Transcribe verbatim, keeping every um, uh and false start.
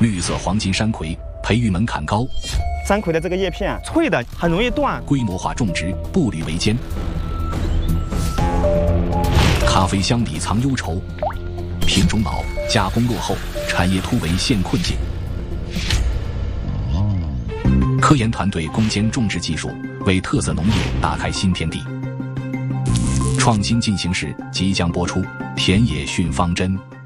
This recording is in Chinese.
绿色黄金山葵培育门槛高， 山葵的这个叶片啊，脆的，很容易断。 规模化种植，步履维艰。咖啡乡里藏忧愁，品种老，加工落后，产业突围陷困境。科研团队攻坚种植技术，为特色农业打开新天地。创新进行时即将播出，田野训方针。